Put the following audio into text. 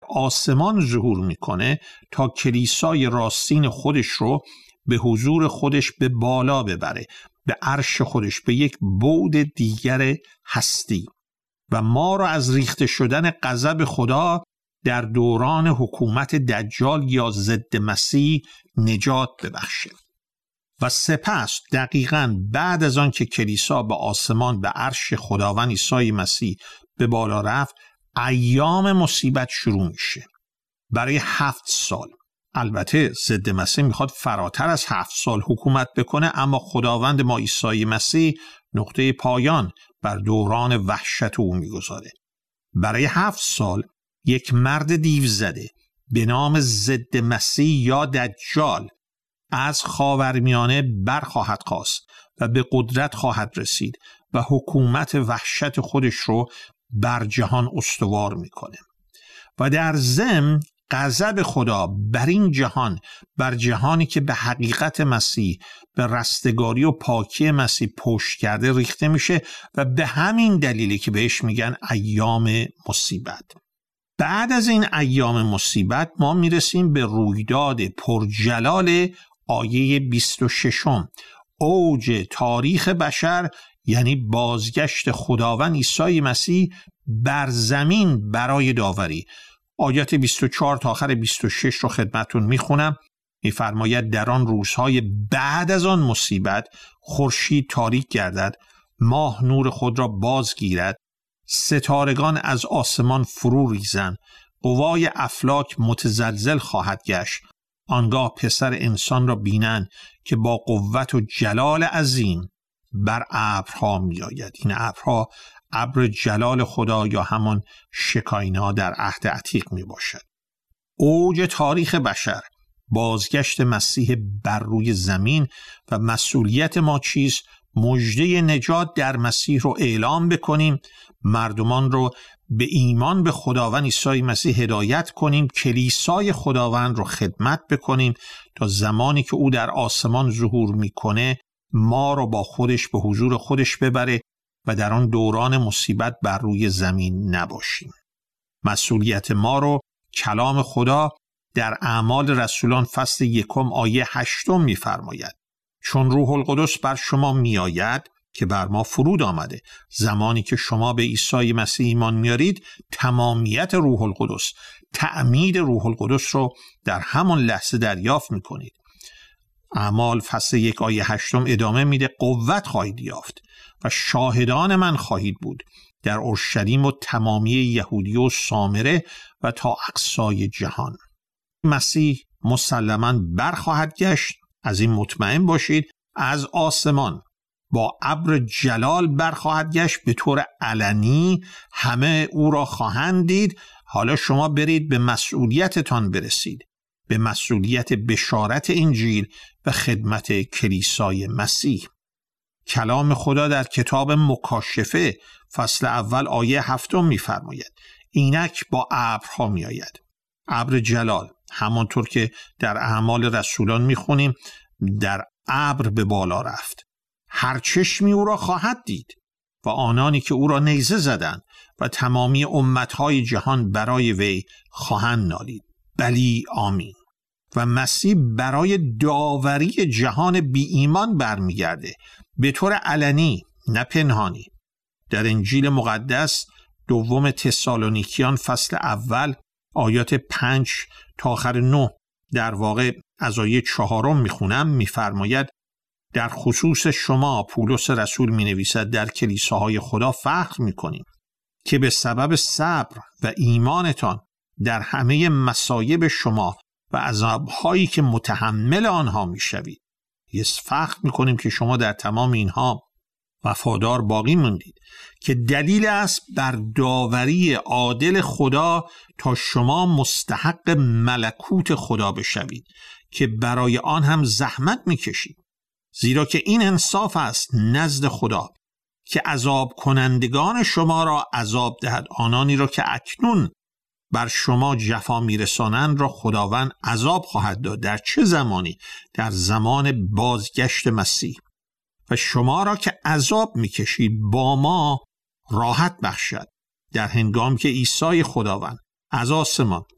آسمان ظهور میکنه تا کلیسای راستین خودش رو به حضور خودش به بالا ببره، به عرش خودش، به یک بعد دیگر هستی و ما رو از ریخته شدن غضب خدا در دوران حکومت دجال یا ضد مسیح نجات ببخشه. و سپس دقیقاً بعد از آن که کلیسا به آسمان به عرش خداوند عیسی مسیح به بالا رفت، ایام مصیبت شروع میشه برای 7 سال. البته ضد مسیح میخواد فراتر از 7 سال حکومت بکنه، اما خداوند ما عیسی مسیح نقطه پایان بر دوران وحشت او میگذاره. برای 7 سال یک مرد دیو زده به نام ضد مسیح یا دجال از خاورمیانه برخواهد خاست و به قدرت خواهد رسید و حکومت وحشت خودش رو بر جهان استوار میکنه و در ضمن غضب خدا بر این جهان، بر جهانی که به حقیقت مسیح، به رستگاری و پاکی مسیح پشت کرده ریخته میشه و به همین دلیلی که بهش میگن ایام مصیبت. بعد از این ایام مصیبت ما میرسیم به رویداد پرجلال آیه 26، اوج تاریخ بشر، یعنی بازگشت خداوند عیسی مسیح بر زمین برای داوری. آیات 24 تا آخر 26 رو خدمتون میخونم. میفرماید در آن روزهای بعد از آن مصیبت خورشید تاریک گردد، ماه نور خود را بازگیرد، ستارگان از آسمان فرو ریزند، قوای افلاک متزلزل خواهد گشت. آنگاه پسر انسان را بینند که با قوت و جلال عظیم بر ابرها می آید. این ابرها ابر جلال خدا یا همان شکاینا در عهد عتیق می باشد. اوج تاریخ بشر، بازگشت مسیح بر روی زمین و مسئولیت ما چیست؟ مژده نجات در مسیح رو اعلام بکنیم، مردمان رو به ایمان به خداوند عیسی مسیح هدایت کنیم، کلیسای خداوند رو خدمت بکنیم تا زمانی که او در آسمان ظهور میکنه ما رو با خودش به حضور خودش ببره و در آن دوران مصیبت بر روی زمین نباشیم. مسئولیت ما رو کلام خدا در اعمال رسولان فصل 1 آیه 8 میفرماید: چون روح القدس بر شما میآید که بر ما فرود آمده. زمانی که شما به عیسی مسیح ایمان میارید، تمامیت روح القدس، تعمید روح القدس رو در همان لحظه دریافت میکنید. اعمال فصل 1 آیه 8 ادامه میده: قوت خواهید یافت و شاهدان من خواهید بود در اورشلیم و تمامی یهودیه و سامره و تا اقصای جهان. مسیح مسلماً برخواهد گشت، از این مطمئن باشید، از آسمان با ابر جلال برخواهد گشت، به طور علنی همه او را خواهند دید. حالا شما برید به مسئولیتتان برسید، به مسئولیت بشارت انجیل و خدمت کلیسای مسیح. کلام خدا در کتاب مکاشفه فصل 1 آیه 7 میفرماید: اینک با ابرها می آید. ابر جلال، همانطور که در اعمال رسولان میخونیم، در ابر به بالا رفت. هر چشمی او را خواهد دید و آنانی که او را نیزه زدند و تمامی امتهای جهان برای وی خواهند نالید. بلی آمین. و مسیح برای داوری جهان بی ایمان برمیگرده، به طور علنی، نه پنهانی. در انجیل مقدس دوم تسالونیکیان فصل 1 آیات 5 تا آخر 9، در واقع از آیه 4 میخونم، میفرماید: در خصوص شما پولس رسول می نویسد در کلیساهای خدا فخر می کنیم که به سبب صبر و ایمانتان در همه مصایب شما و عذابهایی که متحمل آنها می شوید. فخر می کنیم که شما در تمام اینها وفادار باقی موندید، که دلیل است بر داوری عادل خدا تا شما مستحق ملکوت خدا بشوید که برای آن هم زحمت می کشید. زیرا که این انصاف است نزد خدا که عذاب کنندگان شما را عذاب دهد، آنانی را که اکنون بر شما جفا میرسانند را خداوند عذاب خواهد داد. در چه زمانی؟ در زمان بازگشت مسیح. و شما را که عذاب میکشید با ما راحت بخشد، در هنگام که عیسی خداوند از آسمان